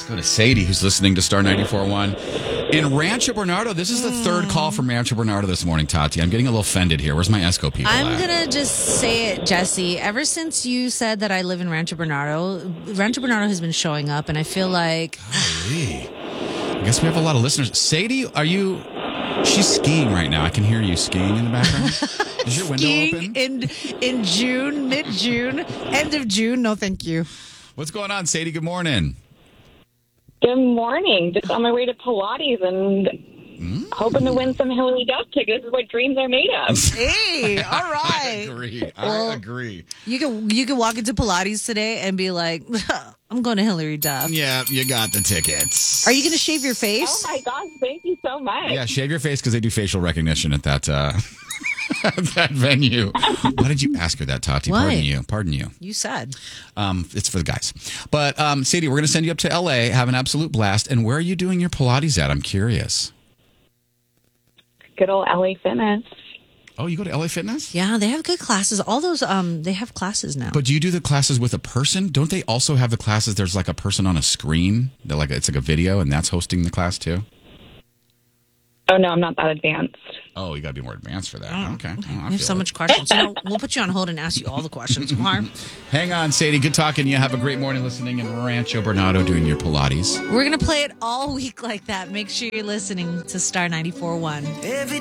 Go to Sadie, who's listening to Star 94.1. In Rancho Bernardo, this is the third call from Rancho Bernardo this morning, Tati. I'm getting a little offended here. Where's my ESCO people I'm going to just say it, Jesse. Ever since you said that I live in Rancho Bernardo has been showing up, and I feel like... Golly. I guess we have a lot of listeners. Sadie, she's skiing right now. I can hear you skiing in the background. Is your window open? in June, mid-June, end of June. No, thank you. What's going on, Sadie? Good morning. Good morning. Just on my way to Pilates and hoping to win some Hillary Duff tickets. This is what dreams are made of. Hey, all right. I agree. You can walk into Pilates today and be like, I'm going to Hillary Duff. Yeah, you got the tickets. Are you going to shave your face? Oh, my gosh. Thank you so much. Yeah, shave your face because they do facial recognition at that that venue. Why did you ask her that, Tati? What? Pardon you. You said. It's for the guys. But, Sadie, we're going to send you up to L.A., have an absolute blast. And where are you doing your Pilates at? I'm curious. Good old LA Fitness. Oh, you go to LA Fitness? Yeah, they have good classes. All those, they have classes now. But do you do the classes with a person? Don't they also have the classes, there's like a person on a screen? It's like a video, and that's hosting the class too? Oh, no, I'm not that advanced. Oh, you got to be more advanced for that. Okay. I have so much questions. We'll put you on hold and ask you all the questions. Hang on, Sadie. Good talking to you. Have a great morning listening in Rancho Bernardo doing your Pilates. We're going to play it all week like that. Make sure you're listening to Star 94.1.